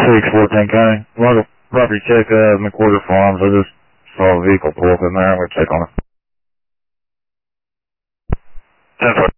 614 County. Property check, McWhorter Farms. I just saw a vehicle pull up in there. I'm going to check on it. 10-4.